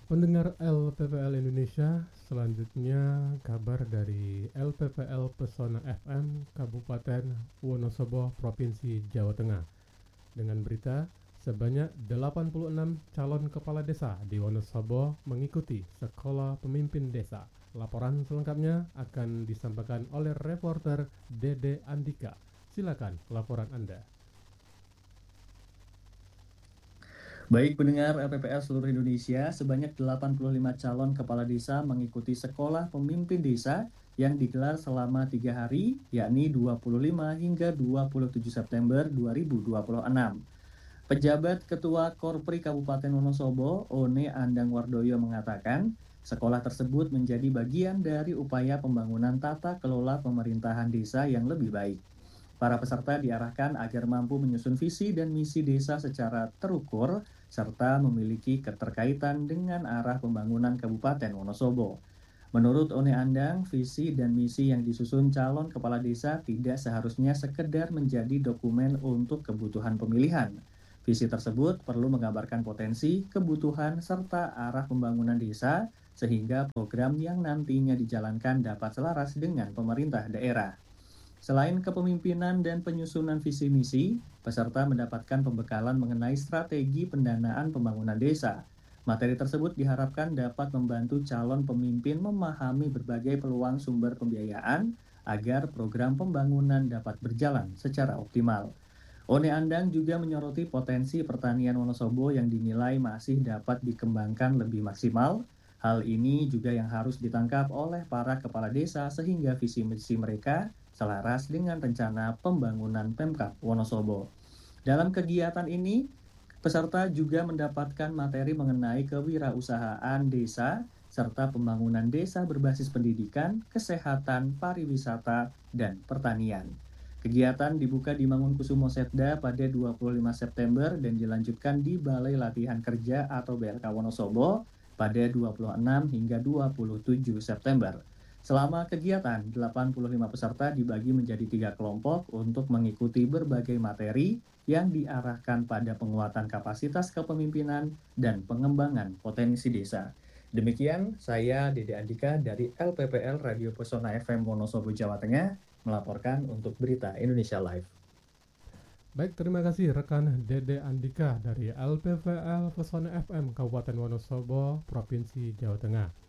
Pendengar LPPL Indonesia, selanjutnya kabar dari LPPL Pesona FM Kabupaten Wonosobo, Provinsi Jawa Tengah. Dengan berita, sebanyak 86 calon kepala desa di Wonosobo mengikuti Sekolah Pemimpin Desa. Laporan selengkapnya akan disampaikan oleh reporter Dede Andika. Silakan laporan Anda. Baik pendengar LPPL seluruh Indonesia, sebanyak 85 calon kepala desa mengikuti sekolah pemimpin desa yang digelar selama 3 hari, yakni 25 hingga 27 September 2026. Pejabat Ketua Korpri Kabupaten Wonosobo, One Andang Wardoyo mengatakan, sekolah tersebut menjadi bagian dari upaya pembangunan tata kelola pemerintahan desa yang lebih baik. Para peserta diarahkan agar mampu menyusun visi dan misi desa secara terukur serta memiliki keterkaitan dengan arah pembangunan Kabupaten Wonosobo. Menurut One Andang, visi dan misi yang disusun calon kepala desa tidak seharusnya sekedar menjadi dokumen untuk kebutuhan pemilihan. Visi tersebut perlu menggambarkan potensi, kebutuhan, serta arah pembangunan desa sehingga program yang nantinya dijalankan dapat selaras dengan pemerintah daerah. Selain kepemimpinan dan penyusunan visi misi, peserta mendapatkan pembekalan mengenai strategi pendanaan pembangunan desa. Materi tersebut diharapkan dapat membantu calon pemimpin memahami berbagai peluang sumber pembiayaan agar program pembangunan dapat berjalan secara optimal. One Andang juga menyoroti potensi pertanian Wonosobo yang dinilai masih dapat dikembangkan lebih maksimal. Hal ini juga yang harus ditangkap oleh para kepala desa sehingga visi misi mereka selaras dengan rencana pembangunan Pemkab Wonosobo. Dalam kegiatan ini, peserta juga mendapatkan materi mengenai kewirausahaan desa serta pembangunan desa berbasis pendidikan, kesehatan, pariwisata, dan pertanian. Kegiatan dibuka di Mangunkusumo Setda pada 25 September dan dilanjutkan di Balai Latihan Kerja atau BLK Wonosobo pada 26 hingga 27 September. Selama kegiatan, 85 peserta dibagi menjadi 3 kelompok untuk mengikuti berbagai materi yang diarahkan pada penguatan kapasitas kepemimpinan dan pengembangan potensi desa. Demikian, saya Dede Andika dari LPPL Radio Pesona FM Wonosobo, Jawa Tengah, melaporkan untuk Berita Indonesia Live. Baik, terima kasih rekan Dede Andika dari LPPL Pesona FM Kabupaten Wonosobo, Provinsi Jawa Tengah.